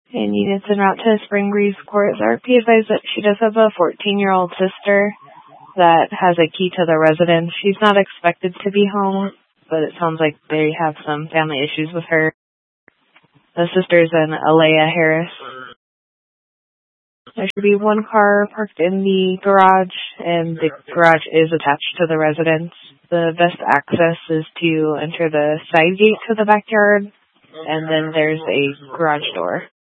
and units en route to Spring Breeze Court are be advised that she does have a 14-year-old sister that has a key to the residence. She's not expected to be home, but it sounds like they have some family issues with her. The sister's an Alea Harris. There should be one car parked in the garage, and the garage is attached to the residence. The best access is to enter the side gate to the backyard, and then there's a garage door.